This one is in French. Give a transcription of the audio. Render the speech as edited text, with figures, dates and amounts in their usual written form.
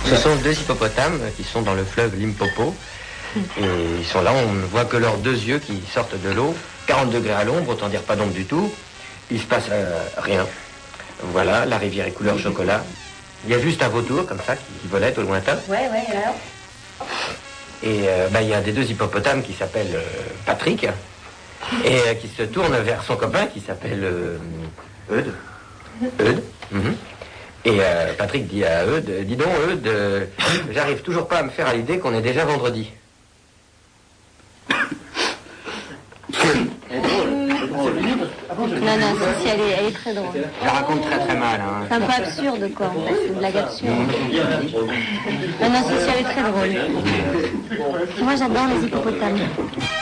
Ce sont deux hippopotames qui sont dans le fleuve Limpopo. Et ils sont là, on ne voit que leurs deux yeux qui sortent de l'eau. 40 degrés à l'ombre, autant dire pas d'ombre du tout. Il se passe rien. Voilà, la rivière est couleur chocolat. Il y a juste un vautour comme ça qui volait au lointain. Ouais, alors. Et il y a des deux hippopotames qui s'appellent Patrick et qui se tournent vers son copain qui s'appelle Eudes. Eudes. Et Patrick dit à Eudes, dis donc Eudes, j'arrive toujours pas à me faire à l'idée qu'on est déjà vendredi. Non, si, elle est très drôle. Je la raconte très très mal. Hein. C'est un peu absurde, quoi, en fait. C'est une blague absurde. Non, si, elle est très drôle. Moi, j'adore les hippopotames.